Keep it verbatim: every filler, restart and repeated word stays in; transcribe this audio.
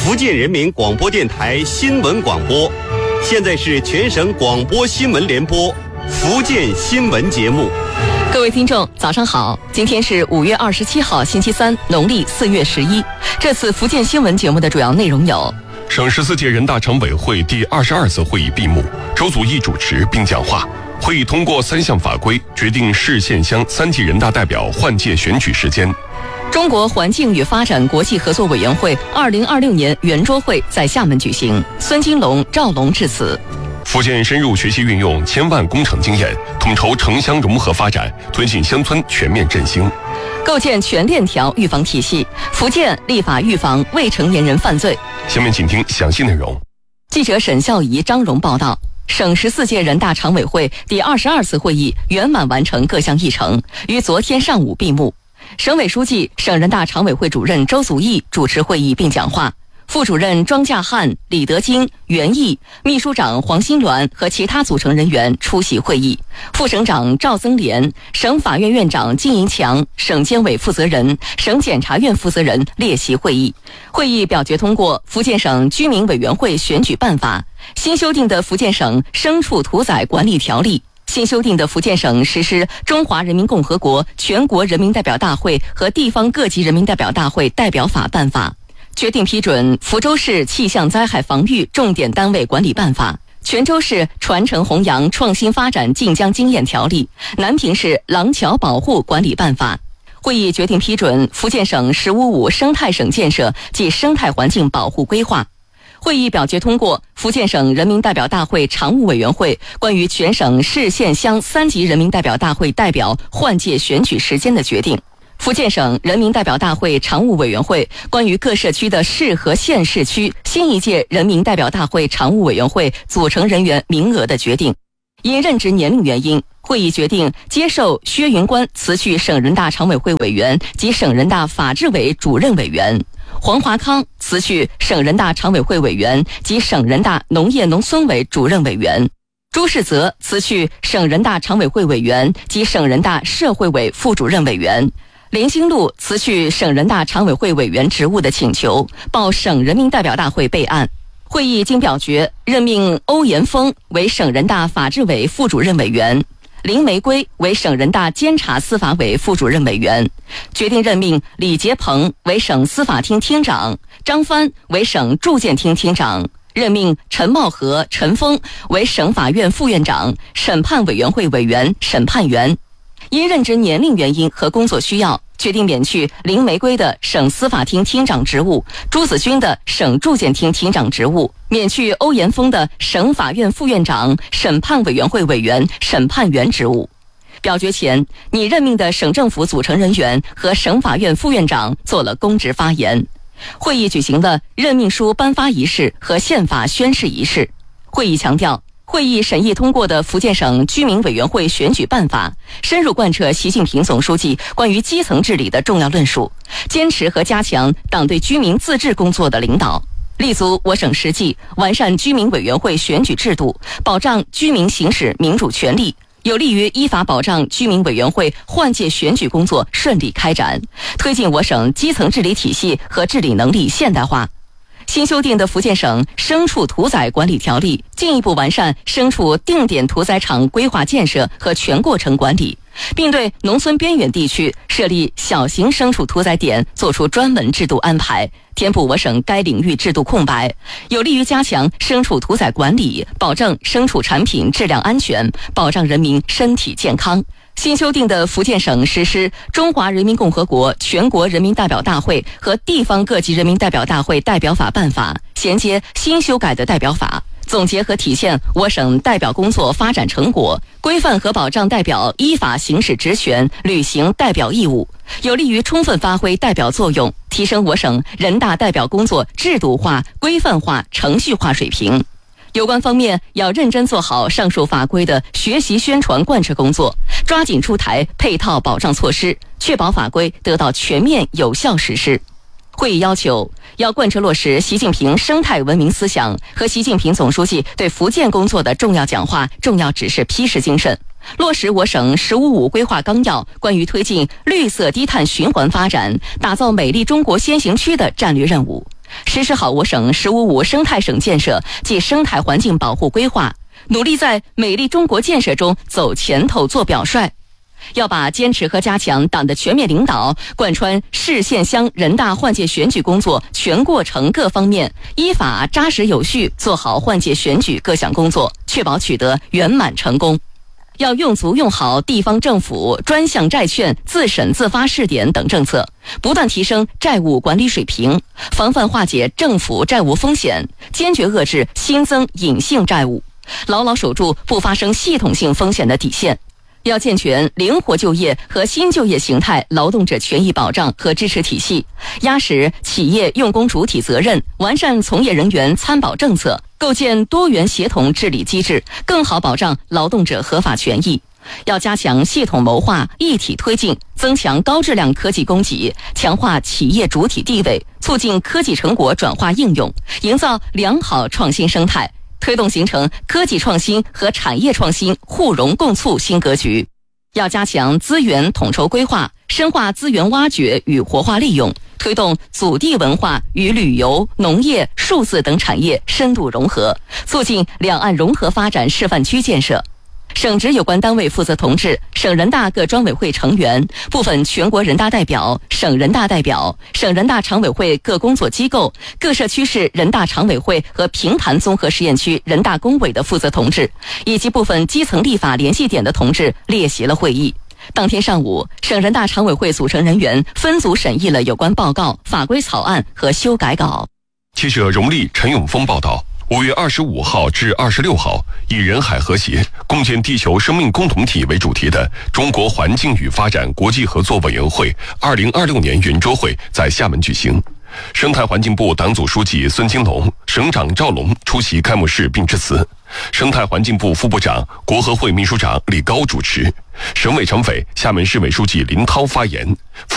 福建人民广播电台新闻广播。现在是全省广播新闻联播福建新闻节目。 各位听众早上好，今天是五月二十七号星期三，农历四月十一。这次福建新闻节目的主要内容有： 省十四届人大常委会第二十二次会议闭幕，周祖义主持并讲话。会议通过三项法规，决定市县乡三级人大代表换届选举时间。 中国环境与发展国际合作委员会二零二六年圆桌会在厦门举行，孙金龙、赵龙致辞。 福建深入学习运用千万工程经验，统筹城乡融合发展，推进乡村全面振兴， 构建全链条预防体系。福建立法预防未成年人犯罪。 下面请听详细内容。 记者沈孝仪、张荣报道。省十四届人大常委会第二十二次会议圆满完成各项议程，于昨天上午闭幕。省委书记、省人大常委会主任周祖义主持会议并讲话，副主任庄稼汉、李德金、袁毅，秘书长黄新鸾和其他组成人员出席会议。副省长赵增廉、省法院院长金银强、省监委负责人、省检察院负责人列席会议。会议表决通过福建省居民委员会选举办法、新修订的福建省牲畜屠宰管理条例、新修订的福建省实施中华人民共和国全国人民代表大会和地方各级人民代表大会代表法办法，决定批准福州市气象灾害防御重点单位管理办法、泉州市传承弘扬创新发展晋江经验条例、南平市廊桥保护管理办法。会议决定批准福建省“十五五”生态省建设及生态环境保护规划。会议表决通过福建省人民代表大会常务委员会关于全省市县乡三级人民代表大会代表换届选举时间的决定。福建省人民代表大会常务委员会关于各社区的市和县市区新一届人民代表大会常务委员会组成人员名额的决定。因任职年龄原因，会议决定接受薛云官辞去省人大常委会委员及省人大法制委主任委员，黄华康辞去省人大常委会委员及省人大农业农村委主任委员，朱世泽辞去省人大常委会委员及省人大社会委副主任委员，林兴禄辞去省人大常委会委员职务的请求报省人民代表大会备案。会议经表决，任命欧延峰为省人大法制委副主任委员，林玫瑰为省人大监察司法委副主任委员，决定任命李杰鹏为省司法厅厅长，张帆为省住建厅厅长，任命陈茂和、陈峰为省法院副院长、审判委员会委员、审判员。因任职年龄原因和工作需要，决定免去林玫瑰的省司法厅厅长职务，朱子军的省住建厅厅长职务，免去欧延峰的省法院副院长、审判委员会委员、审判员职务。表决前，拟任命的省政府组成人员和省法院副院长做了公职发言。会议举行了任命书颁发仪式和宪法宣誓仪式。会议强调，会议审议通过的福建省居民委员会选举办法，深入贯彻习近平总书记关于基层治理的重要论述，坚持和加强党对居民自治工作的领导，立足我省实际，完善居民委员会选举制度，保障居民行使民主权利，有利于依法保障居民委员会换届选举工作顺利开展，推进我省基层治理体系和治理能力现代化。新修订的福建省牲畜屠宰管理条例进一步完善牲畜定点屠宰场规划建设和全过程管理，并对农村边远地区设立小型牲畜屠宰点作出专门制度安排，填补我省该领域制度空白，有利于加强牲畜屠宰管理，保证牲畜产品质量安全，保障人民身体健康。新修订的福建省实施中华人民共和国全国人民代表大会和地方各级人民代表大会代表法办法，衔接新修改的代表法，总结和体现我省代表工作发展成果，规范和保障代表依法行使职权，履行代表义务，有利于充分发挥代表作用，提升我省人大代表工作制度化、规范化、程序化水平。有关方面要认真做好上述法规的学习宣传贯彻工作，抓紧出台配套保障措施，确保法规得到全面有效实施。会议要求，要贯彻落实习近平生态文明思想和习近平总书记对福建工作的重要讲话、重要指示批示精神，落实我省“十五五”规划纲要关于推进绿色低碳循环发展、打造美丽中国先行区的战略任务， 实施好我省“十五五”生态省建设及生态环境保护规划，努力在美丽中国建设中走前头做表率。要把坚持和加强党的全面领导，贯穿市县乡人大换届选举工作全过程各方面，依法扎实有序做好换届选举各项工作，确保取得圆满成功。要用足用好地方政府专项债券自审自发试点等政策，不断提升债务管理水平，防范化解政府债务风险，坚决遏制新增隐性债务，牢牢守住不发生系统性风险的底线。要健全灵活就业和新就业形态劳动者权益保障和支持体系，压实企业用工主体责任，完善从业人员参保政策，构建多元协同治理机制，更好保障劳动者合法权益。要加强系统谋划，一体推进，增强高质量科技供给，强化企业主体地位，促进科技成果转化应用，营造良好创新生态，推动形成科技创新和产业创新互融共促新格局。要加强资源统筹规划，深化资源挖掘与活化利用，推动祖地文化与旅游、农业、数字等产业深度融合，促进两岸融合发展示范区建设。省直有关单位负责同志、省人大各专委会成员、部分全国人大代表、省人大代表、省人大常委会各工作机构、各社区市人大常委会和平潭综合实验区人大工委的负责同志，以及部分基层立法联系点的同志列席了会议。当天上午，省人大常委会组成人员分组审议了有关报告、法规草案和修改稿。 记者荣丽、陈永峰报道。五月二十五号至二十六号，以人海和谐，共建地球生命共同体为主题的中国环境与发展国际合作委员会二零二六年圆桌会在厦门举行。生态环境部党组书记孙金龙、省长赵龙出席开幕式并致辞，生态环境部副部长、国合会秘书长李高主持，省委常委、厦门市委书记林涛发言。